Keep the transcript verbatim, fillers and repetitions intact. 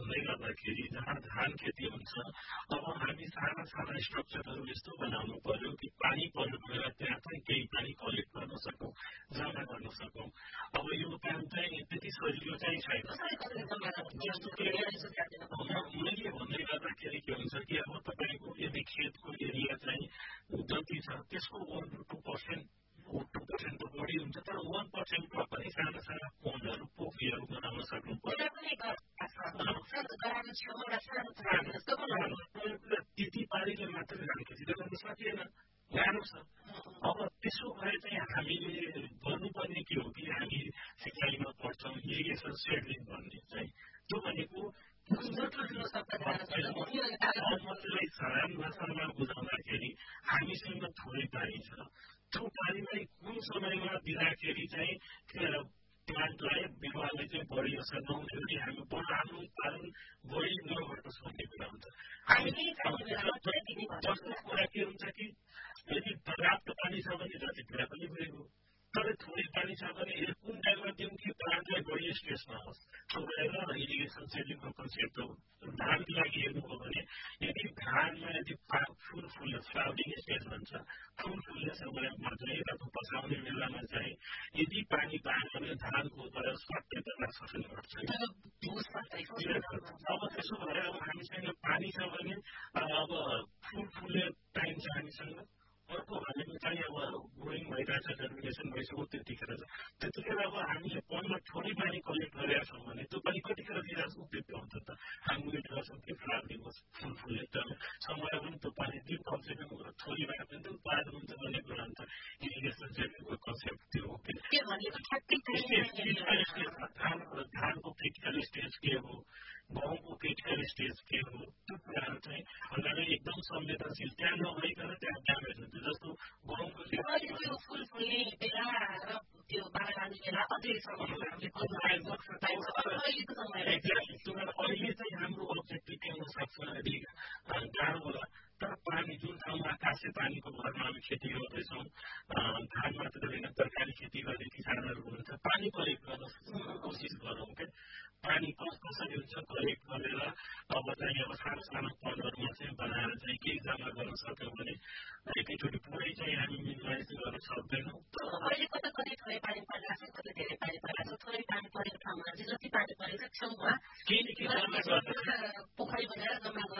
भन्दै गर्दाखेरि जहाँ धान खेती हुन्छ अब हामी साना साना स्ट्रक्चरहरू यस्तो बनाउनु पर्यो कि पानी पर्ने बेला त्यहाँ चाहिँ केही पानी कलेक्ट गर्न सकौँ, जम्मा गर्न सकौँ। अब यो काम चाहिँ त्यति सजिलो चाहिँ छैन। जस्तो कि मैले भन्दै गर्दाखेरि के हुन्छ कि अब तपाईँको यदि खेतको एरिया चाहिँ जति छ त्यसको one two two percent two percent त बढी हुन्छ, तर वान पर्सेन्टमा पनि साना साना पोन्डहरू पोखरीहरू बनाउन सक्नु पर्यो। त्यति पारीले मात्र धान खेती गर्न सकिएन, गाह्रो छ। अब त्यसो भए चाहिँ हामीले गर्नुपर्ने के हो कि हामी सिँचाइमा पढ्छौँ इरिगेसन सेड्लिङ भन्ने चाहिँ त्यो भनेको मजालाई सरल भाषामा बुझाउँदाखेरि हामीसँग थोरै पानी छ, त्यो पानीलाई कुन समयमा दिँदाखेरि चाहिँ प्लान्टलाई बिरुवालाई चाहिँ बढी असर नहुने गरी हामी हाम्रो उत्पादन बढी नघटोस् भन्ने कुरा हुन्छ। जस्तो कुरा के हुन्छ कि यदि पर्याप्त पानी छ भने जति कुरा पनि भइगयो, तर थोरै पानी छ भने कुन टाइममा दिउँ कि प्लान्टलाई बढी स्ट्रेस नहोस्। त्यो भएर इरिगेसन सेड्लिङको कन्सेप्ट हो। धानको लागि हेर्नु हो भने यदि धानमा यदि फुल फुल्ने फ्लावरिङ स्टेज भन्छ, फुल फुल्ने समयमा चाहिँ र पसाउने बेलामा चाहिँ यदि पानी पायो भने धानको तर सट्टै त सक्ने गर्छ। अब त्यसो भएर अब हामीसँग पानी छ भने अब फुल फुल्ने टाइम छ हामीसँग, अर्को भनेको चाहिँ अब ग्रोइङ भइरहेछ, जर्मिनेसन भइसक्यो त्यतिखेर छ। त्यतिखेर अब हामीले पन्ध्र थोरै पानी कलेक्ट गरेका छौँ भने त्यो पानी कतिखेर दिइरहेको छ त्यो हुन्छ त हामी वेट गर्छौँ कि फ्लावरिङ होस्, फुल फुल्ने तर समय पनि त्यो पानी दिउँ कमसेकम थोरै भए पनि त्यो उत्पादन हुन्छ भन्ने कुरा हुन्छ। इरिगेसन सेड्लिङको कन्सेप्ट त्यो हो कि धानको क्रिटिकल स्टेज के हो, गहुँको क्रिटिकल स्टेज के हो, त्यो कुराहरू चाहिँ भन्नाले एकदम संवेदनशील त्यहाँ नभइकन त्यहाँ ड्यामेज हुन्छ। जस्तो गहुँको अहिले चाहिँ हाम्रो अब्जेक्टिभ के हुन सक्छ यदि गाह्रो होला, तर पानी जुन ठाउँमा आकाशे पानीको भरमा हामी खेती गर्दैछौँ, धान मात्र होइन तरकारी खेती गर्ने किसानहरू हुनुहुन्छ, पानी कलेक्ट गर्न कोसिस गरौँ क्या। पानी कस कसरी हुन्छ कलेक्ट गरेर अब चाहिँ अब सानो सानो पन्डहरूमा चाहिँ बनाएर चाहिँ केही जम्मा गर्न सक्यौँ भने एकैचोटि पुरै चाहिँ हामी मिनिमाइज गर्न सक्दैनौँ। केही न केही